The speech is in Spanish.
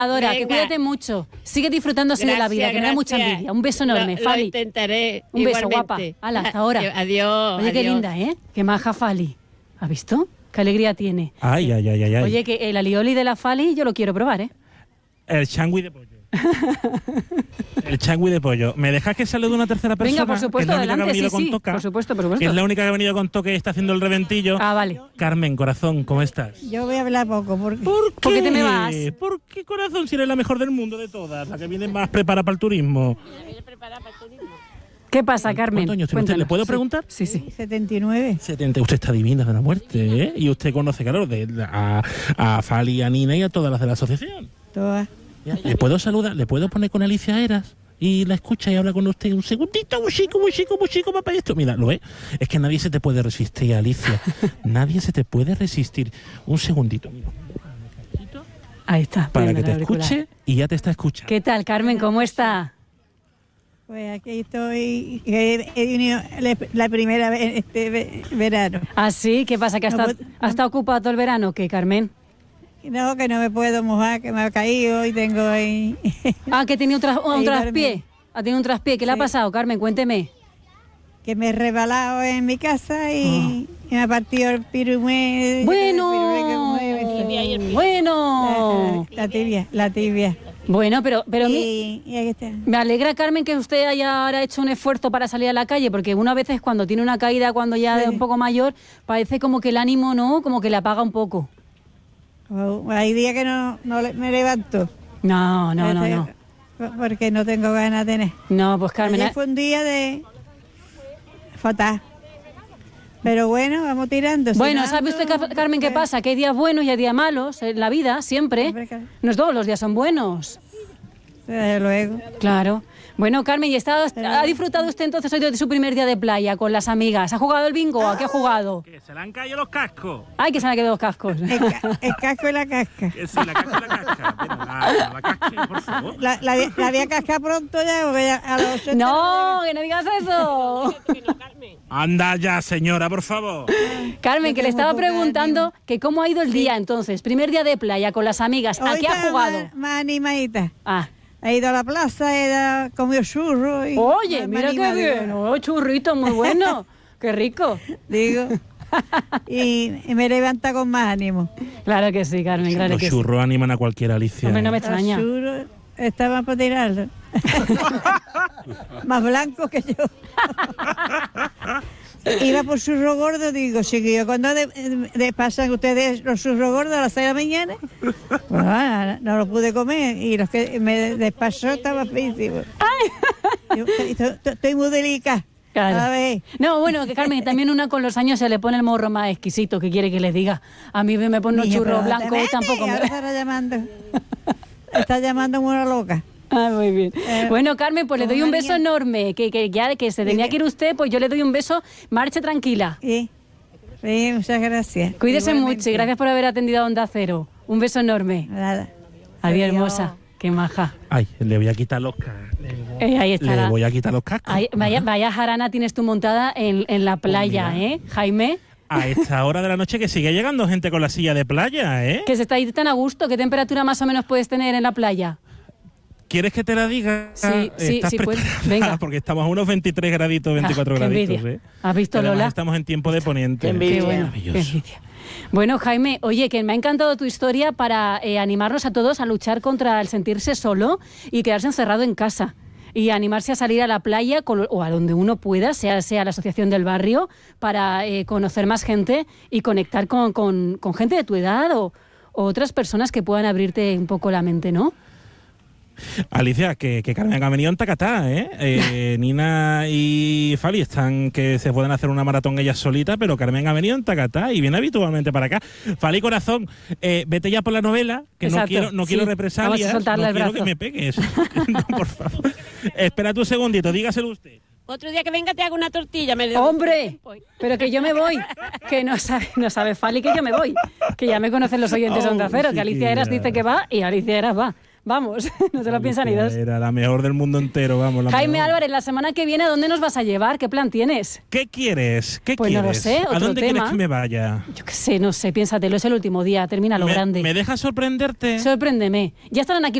Adora, que Venga. cuídate mucho. Sigue disfrutando así de la vida, que no hay mucha envidia. Un beso enorme, Lo Fali. intentaré. Un beso, igualmente. guapa. Hala, hasta ahora. Adiós. Oye, qué adiós. linda, ¿eh? Qué maja Fali. ¿Has visto? Qué alegría tiene. Ay. Oye, que el alioli de la Fali yo lo quiero probar, ¿eh? El changui de pollo. El changui de pollo. ¿Me dejas que salude una tercera persona? Venga, por supuesto, que es la única que ha adelante, venido sí, con sí. toca, Por supuesto. que es la única que ha venido con toque y está haciendo el reventillo. Ah, vale. Carmen, corazón, ¿cómo estás? Yo voy a hablar poco porque ¿Por qué? ¿Por qué te me vas? ¿Por qué, corazón, si eres la mejor del mundo de todas? La que viene más preparada para el turismo. ¿Qué pasa, Carmen? ¿Cuántos años tiene usted? ¿Le Cuéntanos. puedo Sí. preguntar? Sí, sí. 79. 70. Usted está divina de la muerte, ¿eh? Y usted conoce, claro, a Fali, a Nina y a todas las de la asociación. Todas. Ya, ¿le puedo saludar? ¿Le puedo poner con Alicia Eras? Y la escucha y habla con usted un segundito, muy chico, papá, esto. Mira, ¿lo ve? Es que nadie se te puede resistir, Alicia. Nadie se te puede resistir. Un segundito, mira. Ahí está. Para que poniendo te el auricular. escuche y ya te está escuchando. ¿Qué tal, Carmen? ¿Cómo está? Pues aquí estoy, que he venido la primera vez este verano. ¿Ah, sí? ¿Qué pasa? ¿Que No, ha estado ocupado todo el verano? ¿Qué, Carmen? No, que no me puedo mojar, que me ha caído y tengo ahí... Ah, que tenía un Ahí traspié. dormí. Ha tenido un traspié. ¿Qué le ha Sí. pasado, Carmen? Cuénteme. que me he rebalado en mi casa y me ha partido el pirumé. Bueno, bueno. La tibia. Bueno, pero Y aquí está. me alegra, Carmen, que usted haya ahora hecho un esfuerzo para salir a la calle, porque una veces cuando tiene una caída, cuando ya es un poco mayor, parece como que el ánimo, ¿no? Como que le apaga un poco. Hay días que no me levanto. No. Porque no tengo ganas de tener. No, pues Carmen... Ayer fue un día de fatal. Pero bueno, vamos tirando. Bueno, cenando, ¿sabe usted, Carmen, qué pasa? Que hay días buenos y hay días malos en la vida, siempre. Hombre, claro. No todos los días son buenos. Desde luego. Claro. Bueno, Carmen, ¿y ha disfrutado usted entonces hoy de su primer día de playa con las amigas? ¿Ha jugado el bingo? ¿A qué ha jugado? Que se le han caído los cascos. Ay, que se me han quedado los cascos. El casco y la casca. Que sí, la casca y la casca. Mira, la casca, por favor. La voy a cascar pronto ya, porque ya a los 80 No, que no digas eso. Anda ya, señora, por favor. Carmen, que le estaba tengo poca preguntando que cómo ha ido el día entonces. Primer día de playa con las amigas. ¿A Hoy qué ha está jugado? Más animadita. Ah. He ido a la plaza, comido churros. Y Oye, más mira qué animada, bien. digo. Oh, churrito, muy bueno. Qué rico. Digo. Y me levanta con más ánimo. Claro que sí, Carmen, claro Los que sí. churros animan a cualquier Alicia. Hombre, no me Los extraña. churros estaban por tirarlo. Más blancos que yo. Iba por churro gordo, digo, chiquillo, cuando pasan ustedes los churros gordos a las 6 de la mañana, pues no lo pude comer y los que me despachó estaba feísimo. Estoy muy delicada. Claro. A ver. No, bueno, que Carmen, también una con los años se le pone el morro más exquisito, ¿qué quiere que les diga? A mí me pone un Niña, churro pero no te blanco y metes, tampoco me... ahora estará llamando. Está llamando como una loca. Ah, muy bien. Bueno, Carmen, pues le doy un beso enorme, que ya que se tenía que ir usted, pues yo le doy un beso, marche tranquila. Sí, muchas gracias. Cuídese Igualmente. mucho y gracias por haber atendido a Onda Cero. Un beso enorme. Nada. Adiós, Adiós. hermosa. Qué maja. Ay, le voy a quitar los cascos. Ahí estará. Le voy a quitar los cascos. Ahí, vaya jarana tienes tú montada en la playa, mira. Jaime? A esta hora de la noche que sigue llegando gente con la silla de playa, ¿eh? Que se está ahí tan a gusto. ¿Qué temperatura más o menos puedes tener en la playa? ¿Quieres que te la diga? Sí, ¿Estás puedes. preparada? Venga. Porque estamos a unos 23 graditos, 24 qué graditos, envidia. ¿eh? ¿Has visto, Y además Lola? estamos en tiempo de poniente. Qué bueno, Maravilloso. qué envidia. Bueno, Jaime, oye, que me ha encantado tu historia para animarnos a todos a luchar contra el sentirse solo y quedarse encerrado en casa. Y animarse a salir a la playa o a donde uno pueda, sea la asociación del barrio, para conocer más gente y conectar con gente de tu edad o otras personas que puedan abrirte un poco la mente, ¿no? Alicia, que Carmen ha venido en Tacatá, ¿eh? Nina y Fali están que se pueden hacer una maratón ellas solitas, pero Carmen ha venido en Tacatá y viene habitualmente para acá. Fali, corazón, vete ya por la novela, que Exacto, no quiero sí. represalias, Vamos a soltarle no el quiero brazo. que me pegues. No, por favor. Espera un segundito, dígaselo usted. Otro día que venga te hago una tortilla. ¡Hombre! Pero que yo me voy. Que no sabe Fali que yo me voy. Que ya me conocen los oyentes de Onda Cero, que Alicia Eras dice que va y Alicia Eras va. Vamos, no se lo piensa ni dos. Era la mejor del mundo entero, vamos. Jaime mejor. Álvarez, la semana que viene, ¿a dónde nos vas a llevar? ¿Qué plan tienes? ¿Qué quieres? ¿Qué Pues quieres? no lo sé, ¿A otro dónde tema. quieres que me vaya? Yo qué sé, no sé, piénsatelo, es el último día, termina lo grande. ¿Me dejas sorprenderte? Sorpréndeme. Ya estarán aquí